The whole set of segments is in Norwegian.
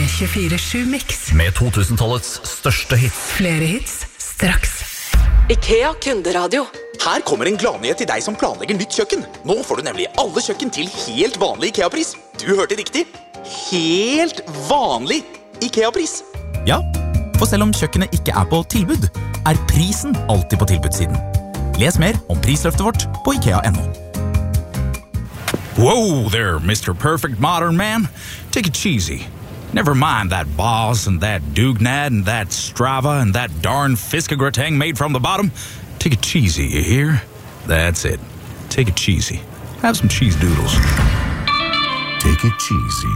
24/7-mix. Med 2000-tallets største hits. Flere hits, straks. IKEA kunderadio. Her kommer en gladnyhet til deg som planlegger nytt kjøkken. Nå får du nemlig alle kjøkken til helt vanlig IKEA-pris. Du hørte riktig. Helt vanlig IKEA-pris. Ja, for selv om kjøkkenet ikke på tilbud, prisen alltid på tilbudssiden. Les mer om prisløftet vårt på IKEA.no. Whoa there, Mr. Perfect Modern Man. Take it cheesy. Never mind that Boss and that Dugnad and that Strava and that darn fiskegrateng made from the bottom. Take it cheesy, you hear? That's it. Take it cheesy. Have some cheese doodles. Take it cheesy.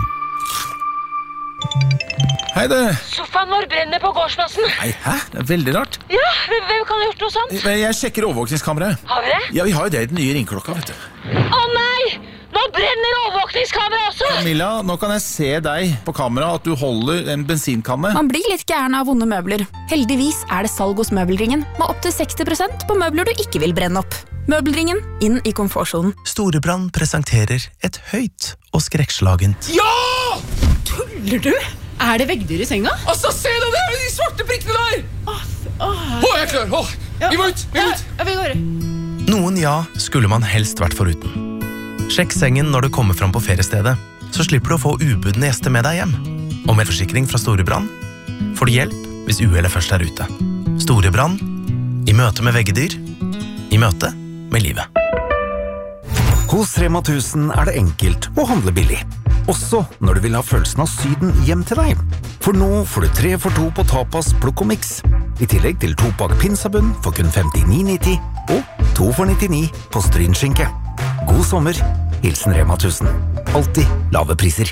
Hei det. Sofaen vår brenner på gårdsplassen. Nei, hæ? Det veldig rart. Ja, hvem kan ha gjort noe sånt? Jeg sjekker overvåkningskameraet. Har vi det? Ja, vi har jo det i den nye ringklokka, vet du. Å nei! Nå brenner overvåkningskamera også! Camilla, nå kan jeg se deg på kamera at du holder en bensinkanne. Man blir litt gæren av vonde møbler. Heldigvis det salg hos Møbelringen, med opp til 60% på møbler du ikke vil brenne opp. Møbelringen, inn i komfortsonen. Storebrand presenterer et høyt og skrekkslagent. Ja! Tuller du? Det veggdyr i senga? Altså, se deg der, de svarte prikkene der! Jeg er klar, vi må ut, vi går. Noen skulle man helst vært foruten. Sjekk sengen når du kommer fram på feriestedet, så slipper du å få ubudne gjester med deg hjem. Og med forsikring fra Storebrand får du hjelp hvis uhellet først ute. Storebrand, i møte med veggedyr, i møte med livet. Hos Rema 1000 det enkelt å handle billig. Også når du vil ha følelsen av Syden hjem til deg. For nå får du 3 for 2 på tapas, plukk og mix. I tillegg til 2-pakk pinsabunn for kun 59,90 og 2 for 99 på strynskinke. God sommer, hilsen Rema 1000. Alltid lave priser.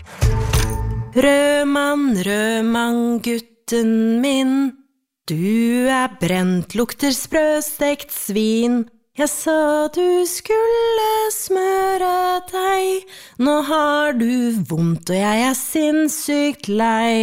Rødmann, gutten min. Du brent, lukter sprøstekt svin. Jeg sa du skulle smøre deg. Nå har du vondt og jeg sinnssykt lei.